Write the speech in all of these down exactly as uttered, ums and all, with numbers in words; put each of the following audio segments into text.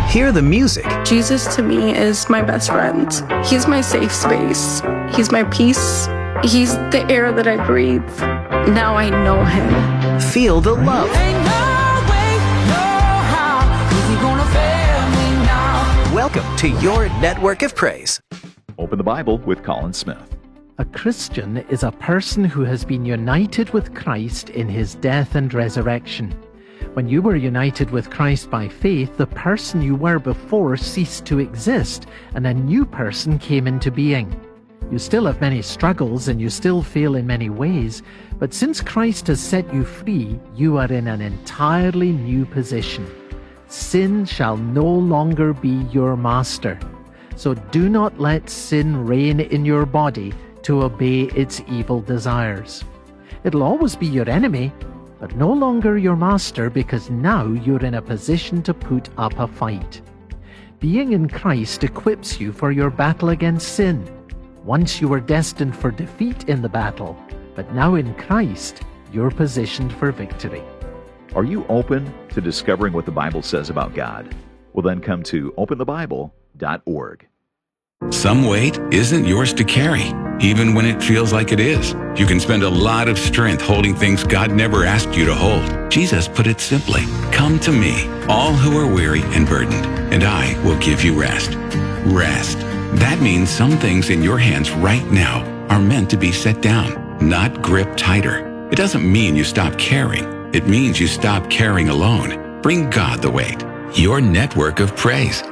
Hear the music. Jesus to me is my best friend. He's my safe space. He's my peace. He's the air that I breathe. Now I know him. Feel the love. Ain't no way, no how, is he gonna fail me now? Welcome to your network of praise. Open the Bible with Colin Smith. A Christian is a person who has been united with Christ in his death and resurrection. When you were united with Christ by faith, the person you were before ceased to exist, and a new person came into being. You still have many struggles and you still fail in many ways, but since Christ has set you free, you are in an entirely new position. Sin shall no longer be your master. So do not let sin reign in your body to obey its evil desires. It'll always be your enemy, but no longer your master, because now you're in a position to put up a fight. Being in Christ equips you for your battle against sin. Once you were destined for defeat in the battle, but now in Christ, you're positioned for victory. Are you open to discovering what the Bible says about God? Well, then come to open the bible dot org. Some weight isn't yours to carry, even when it feels like it is. You can spend a lot of strength holding things God never asked you to hold. Jesus put it simply, "Come to me, all who are weary and burdened, and I will give you rest." Rest. That means some things in your hands right now are meant to be set down, not gripped tighter. It doesn't mean you stop caring. It means you stop caring alone. Bring God the weight. Your network of praise.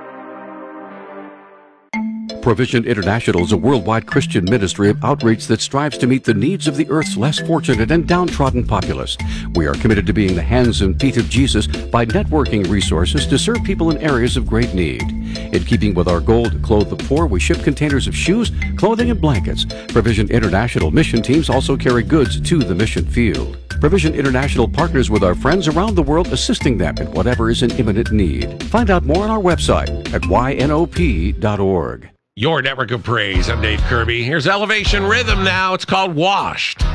Provision International is a worldwide Christian ministry of outreach that strives to meet the needs of the earth's less fortunate and downtrodden populace. We are committed to being the hands and feet of Jesus by networking resources to serve people in areas of great need. In keeping with our goal to clothe the poor, we ship containers of shoes, clothing, and blankets. Provision International mission teams also carry goods to the mission field. Provision International partners with our friends around the world, assisting them in whatever is in imminent need. Find out more on our website at y n o p dot org. Your network of praise. I'm Dave Kirby. Here's Elevation Rhythm now. It's called Washed.